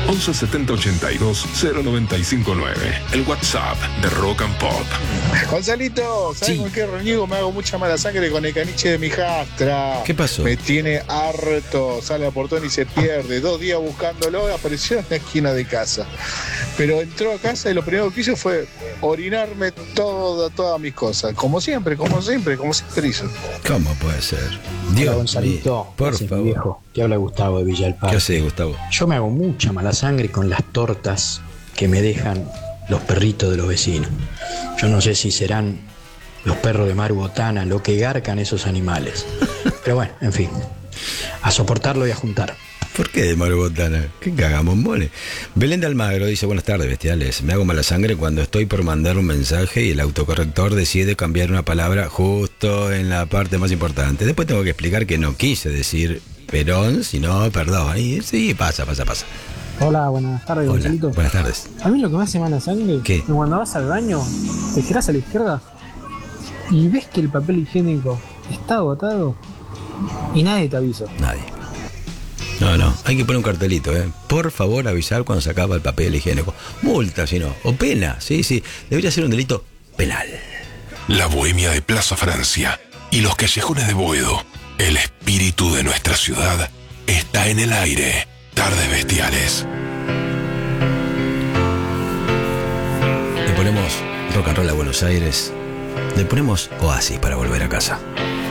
11 70 82 0959. El WhatsApp de Rock and Pop. Gonzalito, ¿sabes con qué reniego? Me hago mucha mala sangre con el caniche de mi hijastra. ¿Qué pasó? Me tiene harto. Sale al portón y se pierde. 2 días buscándolo, apareció en la esquina de casa. Pero entró a casa y lo primero que hizo fue orinarme todas mis cosas. Como siempre hizo. ¿Cómo puede ser? Hola, Gonzalito, por ese es favor. mi viejo. Te habla Gustavo de Villa del Parque. ¿Qué hace, Gustavo? Yo me hago mucha mala sangre con las tortas que me dejan los perritos de los vecinos. Yo no sé si serán los perros de Maru Botana lo que garcan esos animales. Pero bueno, en fin, a soportarlo y a juntar. ¿Por qué de Maru Botana? ¿Qué cagamos, mole? Belén de Almagro dice: buenas tardes, bestiales. Me hago mala sangre cuando estoy por mandar un mensaje y el autocorrector decide cambiar una palabra justo en la parte más importante. Después tengo que explicar que no quise decir Perón, sino perdón. Y sí, pasa. Hola, buenas tardes, Hola, Gonzalito. buenas tardes. A mí lo que me hace mala sangre ¿Qué? es cuando vas al baño, te girás a la izquierda y ves que el papel higiénico está agotado y nadie te avisa. Nadie. No, hay que poner un cartelito, Por favor, avisar cuando se acaba el papel higiénico. Multa, si no, o pena, sí. Debería ser un delito penal. La bohemia de Plaza Francia y los callejones de Boedo. El espíritu de nuestra ciudad está en el aire. Tardes bestiales. Le ponemos rock and roll a Buenos Aires. Le ponemos Oasis para volver a casa.